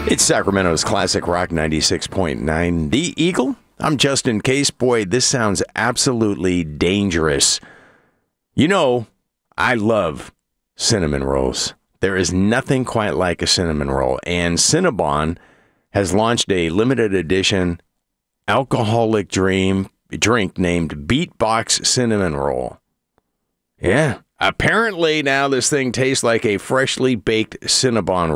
It's Sacramento's Classic Rock 96.9. The Eagle. I'm Justin Case. Boy, this sounds absolutely dangerous. You know, I love cinnamon rolls. There is nothing quite like a cinnamon roll. And Cinnabon has launched a limited edition alcoholic drink named Beatbox Cinnamon Roll. Yeah. Apparently now this thing tastes like a freshly baked Cinnabon